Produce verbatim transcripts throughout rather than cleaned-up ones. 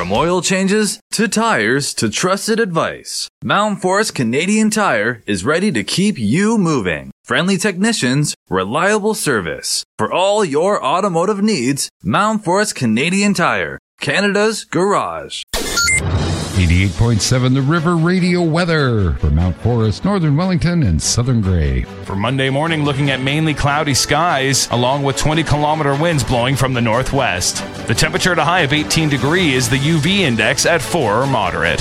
From oil changes to tires to trusted advice, Mountain Forest Canadian Tire is ready to keep you moving. Friendly technicians, reliable service. For all your automotive needs, Mountain Forest Canadian Tire, Canada's garage. eighty-eight point seven The River Radio weather for Mount Forest, Northern Wellington, and Southern Grey. For Monday morning, looking at mainly cloudy skies, along with twenty kilometer winds blowing from the northwest. The temperature at a high of eighteen degrees, the U V index at four or moderate.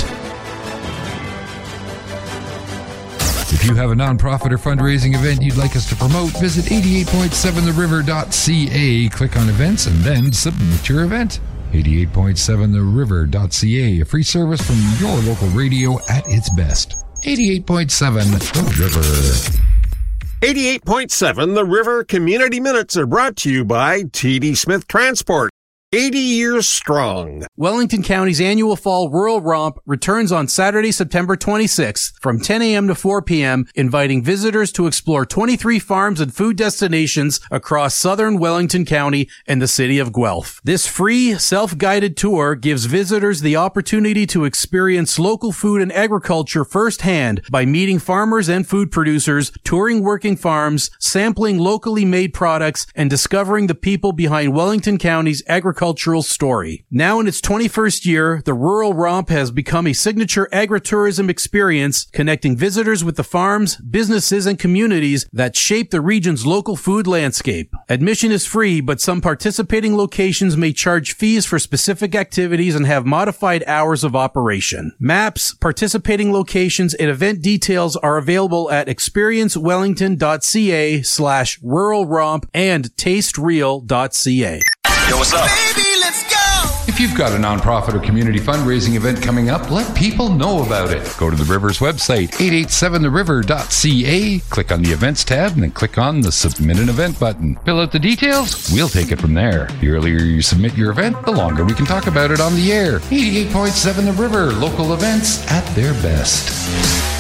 If you have a nonprofit or fundraising event you'd like us to promote, visit eighty-eight point seven the river dot c a, click on events, and then submit your event. eighty-eight point seven the river dot c a, a free service from your local radio at its best. eighty-eight point seven The River. eighty-eight point seven The River Community Minutes are brought to you by T D Smith Transport. eighty years strong. Wellington County's annual Fall Rural Romp returns on Saturday, September twenty-sixth from ten a.m. to four p.m., inviting visitors to explore twenty-three farms and food destinations across southern Wellington County and the city of Guelph. This free, self-guided tour gives visitors the opportunity to experience local food and agriculture firsthand by meeting farmers and food producers, touring working farms, sampling locally made products, and discovering the people behind Wellington County's agriculture Cultural story. Now in its twenty-first year, the Rural Romp has become a signature agritourism experience connecting visitors with the farms, businesses, and communities that shape the region's local food landscape. Admission is free, but some participating locations may charge fees for specific activities and have modified hours of operation. Maps, participating locations, and event details are available at experiencewellington.ca slash rural romp and tastereal dot c a. Yo, what's up? Baby, let's go! If you've got a nonprofit or community fundraising event coming up, let people know about it. Go to the River's website, eight eight seven the river dot c a, click on the Events tab, and then click on the Submit an Event button. Fill out the details, we'll take it from there. The earlier you submit your event, the longer we can talk about it on the air. eighty-eight point seven The River, local events at their best.